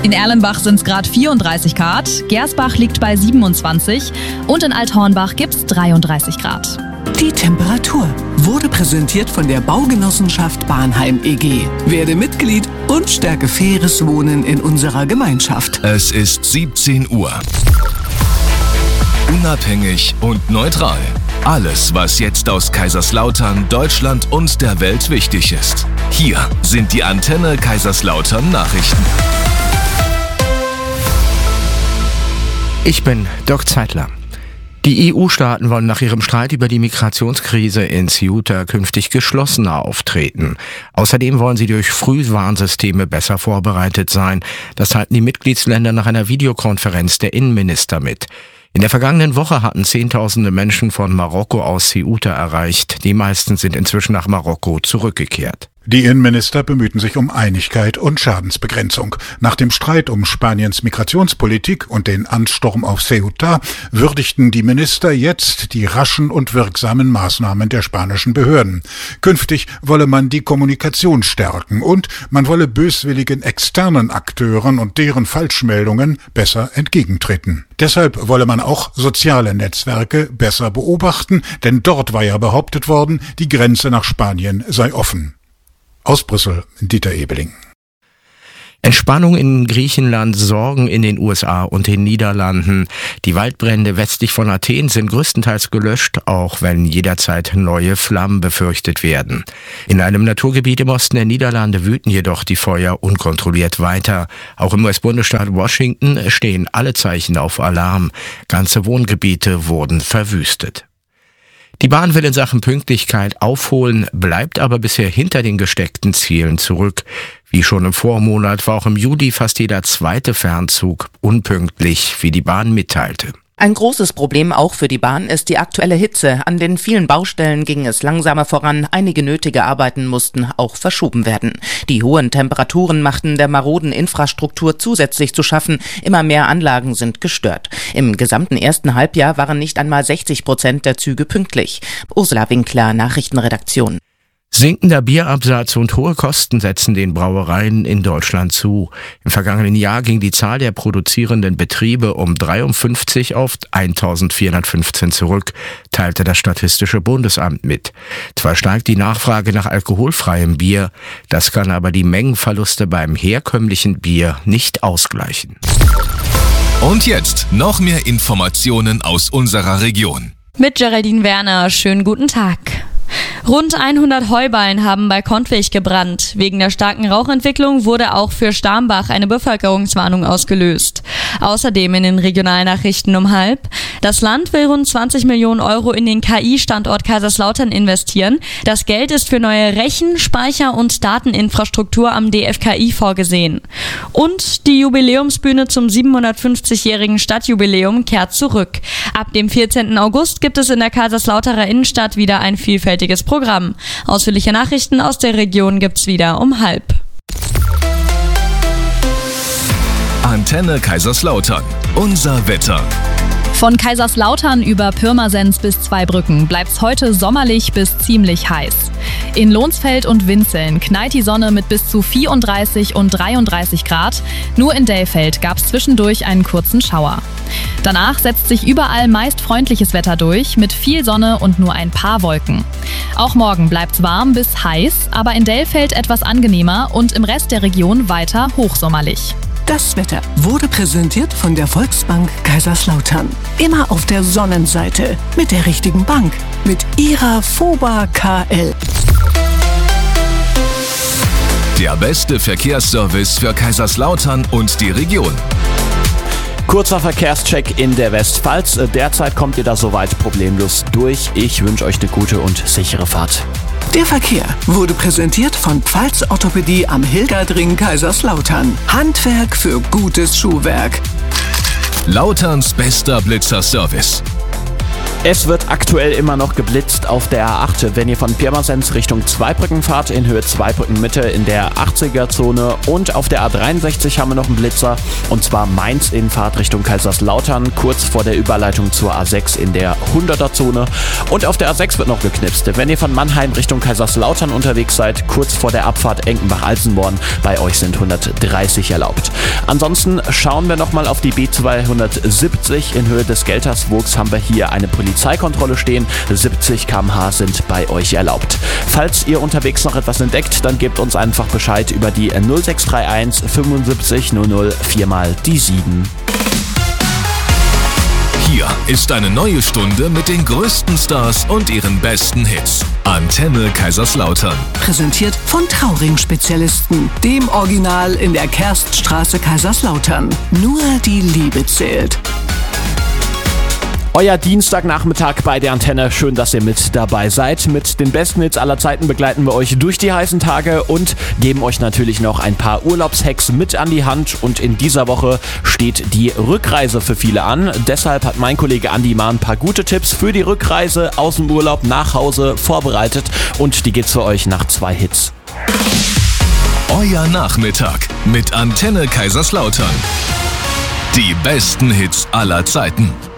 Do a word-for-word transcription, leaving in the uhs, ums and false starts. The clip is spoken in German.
In Erlenbach sind es gerade vierunddreißig Grad, Gersbach liegt bei siebenundzwanzig und in Althornbach gibt es dreiunddreißig Grad. Die Temperatur wurde präsentiert von der Baugenossenschaft Bahnheim E G. Werde Mitglied und stärke faires Wohnen in unserer Gemeinschaft. Es ist siebzehn Uhr. Unabhängig und neutral. Alles, was jetzt aus Kaiserslautern, Deutschland und der Welt wichtig ist. Hier sind die Antenne Kaiserslautern Nachrichten. Ich bin Dirk Zeitler. Die E U-Staaten wollen nach ihrem Streit über die Migrationskrise in Ceuta künftig geschlossener auftreten. Außerdem wollen sie durch Frühwarnsysteme besser vorbereitet sein. Das teilten die Mitgliedsländer nach einer Videokonferenz der Innenminister mit. In der vergangenen Woche hatten Zehntausende Menschen von Marokko aus Ceuta erreicht. Die meisten sind inzwischen nach Marokko zurückgekehrt. Die Innenminister bemühten sich um Einigkeit und Schadensbegrenzung. Nach dem Streit um Spaniens Migrationspolitik und den Ansturm auf Ceuta würdigten die Minister jetzt die raschen und wirksamen Maßnahmen der spanischen Behörden. Künftig wolle man die Kommunikation stärken und man wolle böswilligen externen Akteuren und deren Falschmeldungen besser entgegentreten. Deshalb wolle man auch soziale Netzwerke besser beobachten, denn dort war ja behauptet worden, die Grenze nach Spanien sei offen. Aus Brüssel, Dieter Ebeling. Entspannung in Griechenland, Sorgen in den U S A und den Niederlanden. Die Waldbrände westlich von Athen sind größtenteils gelöscht, auch wenn jederzeit neue Flammen befürchtet werden. In einem Naturgebiet im Osten der Niederlande wüten jedoch die Feuer unkontrolliert weiter. Auch im U S-Bundesstaat Washington stehen alle Zeichen auf Alarm. Ganze Wohngebiete wurden verwüstet. Die Bahn will in Sachen Pünktlichkeit aufholen, bleibt aber bisher hinter den gesteckten Zielen zurück. Wie schon im Vormonat war auch im Juli fast jeder zweite Fernzug unpünktlich, wie die Bahn mitteilte. Ein großes Problem auch für die Bahn ist die aktuelle Hitze. An den vielen Baustellen ging es langsamer voran. Einige nötige Arbeiten mussten auch verschoben werden. Die hohen Temperaturen machten der maroden Infrastruktur zusätzlich zu schaffen. Immer mehr Anlagen sind gestört. Im gesamten ersten Halbjahr waren nicht einmal sechzig Prozent der Züge pünktlich. Ursula Winkler, Nachrichtenredaktion. Sinkender Bierabsatz und hohe Kosten setzen den Brauereien in Deutschland zu. Im vergangenen Jahr ging die Zahl der produzierenden Betriebe um dreiundfünfzig auf eintausendvierhundertfünfzehn zurück, teilte das Statistische Bundesamt mit. Zwar steigt die Nachfrage nach alkoholfreiem Bier, das kann aber die Mengenverluste beim herkömmlichen Bier nicht ausgleichen. Und jetzt noch mehr Informationen aus unserer Region. Mit Geraldine Werner, schönen guten Tag. Rund hundert Heuballen haben bei Kontwig gebrannt. Wegen der starken Rauchentwicklung wurde auch für Starmbach eine Bevölkerungswarnung ausgelöst. Außerdem in den Regionalnachrichten um halb. Das Land will rund zwanzig Millionen Euro in den K I-Standort Kaiserslautern investieren. Das Geld ist für neue Rechen-, Speicher- und Dateninfrastruktur am D F K I vorgesehen. Und die Jubiläumsbühne zum siebenhundertfünfzigjährigen Stadtjubiläum kehrt zurück. Ab dem vierzehnten August gibt es in der Kaiserslauterer Innenstadt wieder ein vielfältiges Programm. Ausführliche Nachrichten aus der Region gibt's wieder um halb. Antenne Kaiserslautern. Unser Wetter. Von Kaiserslautern über Pirmasens bis Zweibrücken bleibt's heute sommerlich bis ziemlich heiß. In Lohnsfeld und Winzeln knallt die Sonne mit bis zu vierunddreißig und dreiunddreißig Grad. Nur in Dellfeld gab's zwischendurch einen kurzen Schauer. Danach setzt sich überall meist freundliches Wetter durch, mit viel Sonne und nur ein paar Wolken. Auch morgen bleibt's warm bis heiß, aber in Dellfeld etwas angenehmer und im Rest der Region weiter hochsommerlich. Das Wetter wurde präsentiert von der Volksbank Kaiserslautern. Immer auf der Sonnenseite mit der richtigen Bank, mit ihrer FOBA K L. Der beste Verkehrsservice für Kaiserslautern und die Region. Kurzer Verkehrscheck in der Westpfalz. Derzeit kommt ihr da soweit problemlos durch. Ich wünsche euch eine gute und sichere Fahrt. Der Verkehr wurde präsentiert von Pfalz Orthopädie am Hilgerdring Kaiserslautern. Handwerk für gutes Schuhwerk. Lauterns bester Blitzerservice. Es wird aktuell immer noch geblitzt auf der A acht, wenn ihr von Pirmasens Richtung Zweibrücken fahrt, in Höhe Zweibrücken Mitte in der achtziger-Zone, und auf der A dreiundsechzig haben wir noch einen Blitzer, und zwar Mainz in Fahrt Richtung Kaiserslautern, kurz vor der Überleitung zur A sechs in der hunderter-Zone, und auf der A sechs wird noch geknipst, wenn ihr von Mannheim Richtung Kaiserslautern unterwegs seid, kurz vor der Abfahrt Enkenbach-Alsenborn, bei euch sind hundertdreißig erlaubt. Ansonsten schauen wir nochmal auf die B zweihundertsiebzig, in Höhe des Gelterswogs haben wir hier eine Polizeikontrolle stehen, siebzig Kilometer pro Stunde sind bei euch erlaubt. Falls ihr unterwegs noch etwas entdeckt, dann gebt uns einfach Bescheid über die null sechs drei eins fünfundsiebzig null null vier mal die sieben. Hier ist eine neue Stunde mit den größten Stars und ihren besten Hits. Antenne Kaiserslautern. Präsentiert von Trauring-Spezialisten, dem Original in der Kerststraße Kaiserslautern. Nur die Liebe zählt. Euer Dienstagnachmittag bei der Antenne. Schön, dass ihr mit dabei seid. Mit den besten Hits aller Zeiten begleiten wir euch durch die heißen Tage und geben euch natürlich noch ein paar Urlaubshacks mit an die Hand. Und in dieser Woche steht die Rückreise für viele an. Deshalb hat mein Kollege Andi mal ein paar gute Tipps für die Rückreise aus dem Urlaub nach Hause vorbereitet. Und die gibt's für euch nach zwei Hits. Euer Nachmittag mit Antenne Kaiserslautern. Die besten Hits aller Zeiten.